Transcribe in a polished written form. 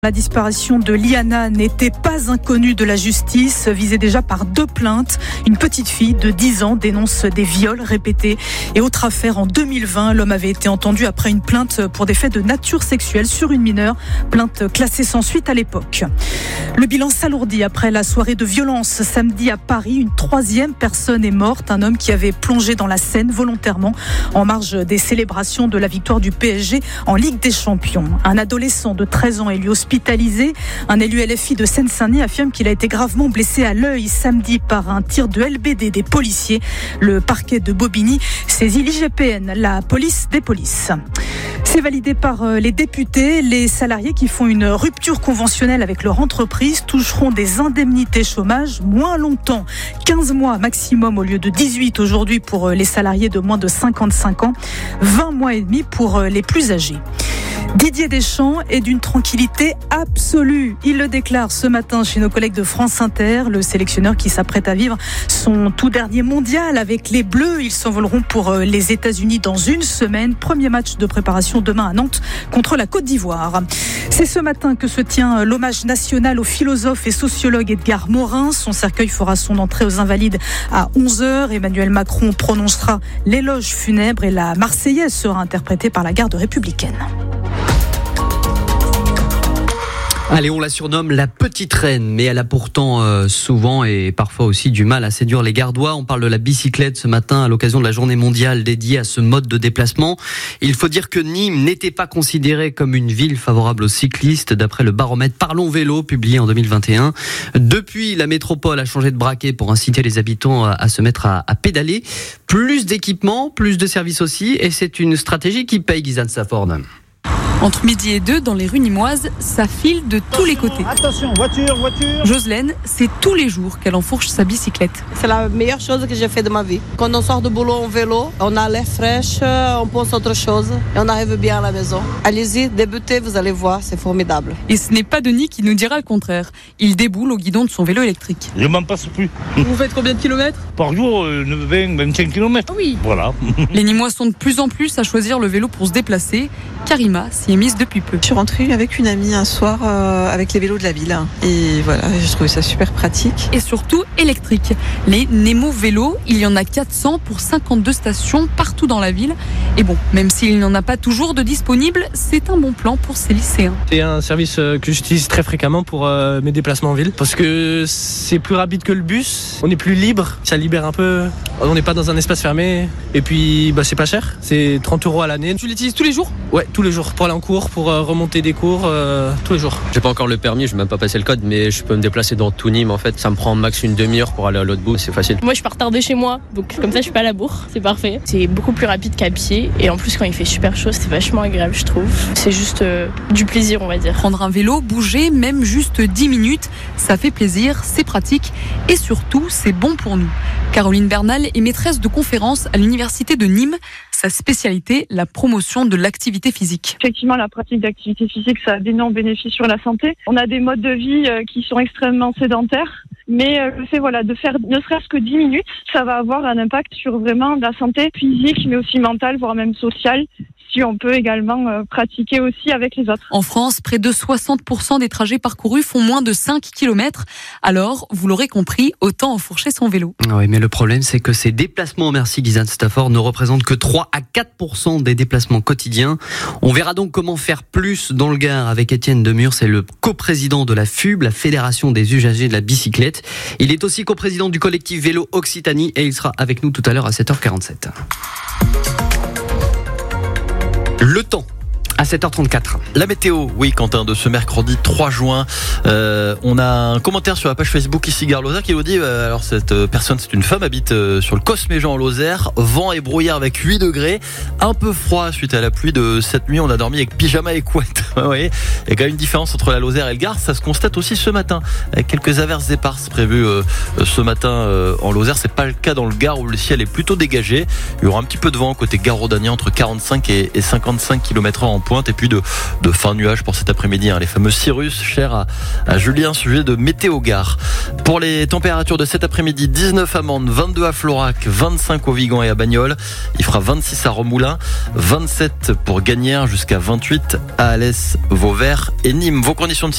La disparition de Liana n'était pas inconnue de la justice, visée déjà par 2 plaintes. Une petite fille de 10 ans dénonce des viols répétés. Et autre affaire, en 2020, l'homme avait été entendu après une plainte pour des faits de nature sexuelle sur une mineure. Plainte classée sans suite à l'époque. Le bilan s'alourdit après la soirée de violence samedi à Paris. Une 3e personne est morte, un homme qui avait plongé dans la Seine volontairement en marge des célébrations de la victoire du PSG en Ligue des Champions. Un adolescent de 13 ans est lui hospitalisé. Un élu LFI de Seine-Saint-Denis affirme qu'il a été gravement blessé à l'œil samedi par un tir de LBD des policiers. Le parquet de Bobigny saisit l'IGPN, la police des polices. C'est validé par les députés. Les salariés qui font une rupture conventionnelle avec leur entreprise toucheront des indemnités chômage moins longtemps. 15 mois maximum au lieu de 18 aujourd'hui pour les salariés de moins de 55 ans. 20 mois et demi pour les plus âgés. Didier Deschamps est d'une tranquillité absolue. Il le déclare ce matin chez nos collègues de France Inter. Le sélectionneur qui s'apprête à vivre son tout dernier mondial avec les Bleus. Ils s'envoleront pour les États-Unis dans une semaine. Premier match de préparation demain à Nantes contre la Côte d'Ivoire. C'est ce matin que se tient l'hommage national au philosophe et sociologue Edgar Morin. Son cercueil fera son entrée aux Invalides à 11h. Emmanuel Macron prononcera l'éloge funèbre et la Marseillaise sera interprétée par la garde républicaine. Allez, on la surnomme la petite reine, mais elle a pourtant souvent et parfois aussi du mal à séduire les Gardois. On parle de la bicyclette ce matin à l'occasion de la journée mondiale dédiée à ce mode de déplacement. Il faut dire que Nîmes n'était pas considérée comme une ville favorable aux cyclistes, d'après le baromètre Parlons Vélo, publié en 2021. Depuis, la métropole a changé de braquet pour inciter les habitants à se mettre à pédaler. Plus d'équipements, plus de services aussi, et c'est une stratégie qui paye, Guyane Stafford. Entre midi et 2, dans les rues nîmoises, ça file de tous les côtés. Attention, voiture. Jocelyne, c'est tous les jours qu'elle enfourche sa bicyclette. C'est la meilleure chose que j'ai fait de ma vie. Quand on sort de boulot en vélo, on a l'air fraîche, on pense à autre chose et on arrive bien à la maison. Allez-y, débutez, vous allez voir, c'est formidable. Et ce n'est pas Denis qui nous dira le contraire. Il déboule au guidon de son vélo électrique. Je m'en passe plus. Vous faites combien de kilomètres ? Par jour, 20-25 km. Oui. Voilà. Les Nîmois sont de plus en plus à choisir le vélo pour se déplacer. Karima s'y est mise depuis peu. Je suis rentrée avec une amie un soir avec les vélos de la ville. Et voilà, j'ai trouvé ça super pratique. Et surtout électrique. Les Nemo vélos, il y en a 400 pour 52 stations partout dans la ville. Et bon, même s'il n'y en a pas toujours de disponibles, c'est un bon plan pour ces lycéens. C'est un service que j'utilise très fréquemment pour mes déplacements en ville. Parce que c'est plus rapide que le bus, on est plus libre, ça libère un peu. On n'est pas dans un espace fermé. Et puis c'est pas cher, c'est 30 € à l'année. Tu l'utilises tous les jours ? Ouais, tous les jours. Pour aller en cours, pour remonter des cours, tous les jours. J'ai pas encore le permis, je vais même pas passer le code, mais je peux me déplacer dans tout Nîmes en fait. Ça me prend max une demi-heure pour aller à l'autre bout, c'est facile. Moi je suis pas retardée chez moi, donc comme ça je suis pas à la bourre, c'est parfait. C'est beaucoup plus rapide qu'à pied et en plus quand il fait super chaud, c'est vachement agréable je trouve. C'est juste du plaisir on va dire. Prendre un vélo, bouger, même juste 10 minutes, ça fait plaisir, c'est pratique et surtout c'est bon pour nous. Caroline Bernal est maîtresse de conférences à l'université de Nîmes. Sa spécialité, la promotion de l'activité physique. Effectivement, la pratique d'activité physique, ça a d'énormes bénéfices sur la santé. On a des modes de vie qui sont extrêmement sédentaires, mais le fait de faire ne serait-ce que 10 minutes, ça va avoir un impact sur vraiment la santé physique, mais aussi mentale, voire même sociale, si on peut également pratiquer aussi avec les autres. En France, près de 60% des trajets parcourus font moins de 5 km. Alors, vous l'aurez compris, autant enfourcher son vélo. Oui, mais le problème, c'est que ces déplacements, merci Guyane Stafford, ne représentent que 3 à 4% des déplacements quotidiens. On verra donc comment faire plus dans le Gard avec Étienne Demur. C'est le coprésident de la FUB, la Fédération des usagers de la bicyclette. Il est aussi coprésident du collectif Vélo Occitanie et il sera avec nous tout à l'heure à 7h47. Le temps. À 7h34. La météo, oui Quentin, de ce mercredi 3 juin. On a un commentaire sur la page Facebook ici Gare Lozère qui nous dit, alors cette personne c'est une femme, habite sur le Cosméjean en Lozère, vent et brouillard avec 8 degrés, un peu froid suite à la pluie de cette nuit, on a dormi avec pyjama et couette. Vous voyez, il y a quand même une différence entre la Lozère et le Gard, ça se constate aussi ce matin, avec quelques averses éparses prévues ce matin en Lozère, c'est pas le cas dans le Gard où le ciel est plutôt dégagé, il y aura un petit peu de vent côté Gare-Rodania entre 45 et 55 km/h en pointe et puis de fin nuages pour cet après-midi, les fameux Cyrus chers à Julien, sujet de Météo Gare. Pour les températures de cet après-midi, 19 à Mende, 22 à Florac, 25 au Vigan et à Bagnols, il fera 26 à Remoulins, 27 pour Gagnères jusqu'à 28 à Alès, Vauvert et Nîmes. Vos conditions de